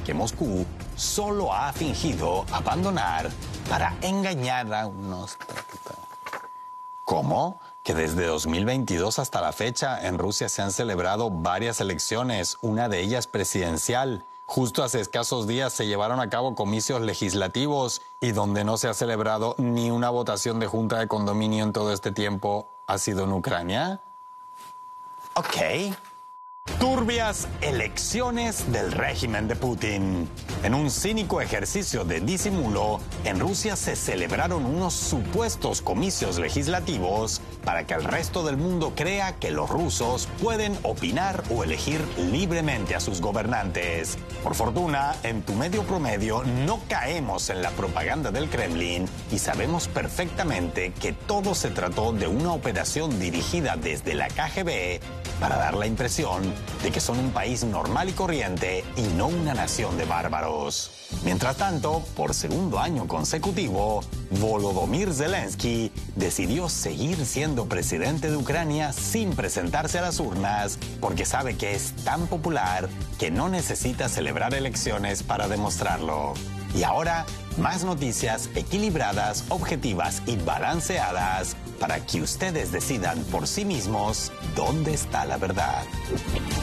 que Moscú solo ha fingido abandonar para engañar a unos... ¿Cómo? Que desde 2022 hasta la fecha en Rusia se han celebrado varias elecciones, una de ellas presidencial. Justo hace escasos días se llevaron a cabo comicios legislativos y donde no se ha celebrado ni una votación de junta de condominio en todo este tiempo ha sido en Ucrania. Ok. Turbias elecciones del régimen de Putin. En un cínico ejercicio de disimulo, en Rusia se celebraron unos supuestos comicios legislativos para que el resto del mundo crea que los rusos pueden opinar o elegir libremente a sus gobernantes. Por fortuna, en Tu Medio Promedio no caemos en la propaganda del Kremlin y sabemos perfectamente que todo se trató de una operación dirigida desde la KGB para dar la impresión de que son un país normal y corriente y no una nación de bárbaros. Mientras tanto, por segundo año consecutivo, Volodymyr Zelensky decidió seguir siendo presidente de Ucrania sin presentarse a las urnas porque sabe que es tan popular que no necesita celebrar elecciones para demostrarlo. Y ahora, más noticias equilibradas, objetivas y balanceadas para que ustedes decidan por sí mismos dónde está la verdad.